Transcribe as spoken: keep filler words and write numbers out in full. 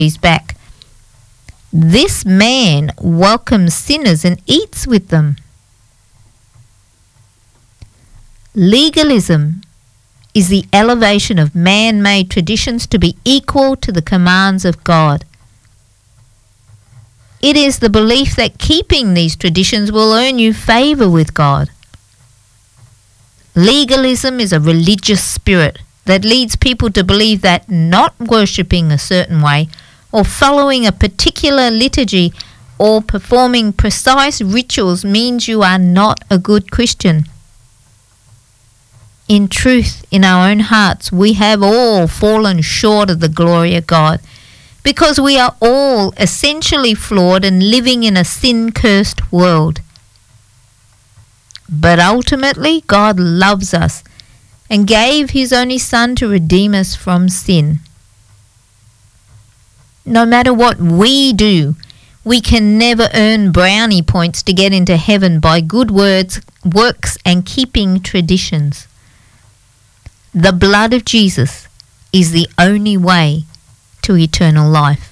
his back. This man welcomes sinners and eats with them. Legalism is the elevation of man-made traditions to be equal to the commands of God. It is the belief that keeping these traditions will earn you favour with God. Legalism is a religious spirit that leads people to believe that not worshipping a certain way, or following a particular liturgy, or performing precise rituals means you are not a good Christian. In truth, in our own hearts, we have all fallen short of the glory of God, because we are all essentially flawed and living in a sin-cursed world. But ultimately, God loves us and gave his only Son to redeem us from sin. No matter what we do, we can never earn brownie points to get into heaven by good words, works, and keeping traditions. The blood of Jesus is the only way to eternal life.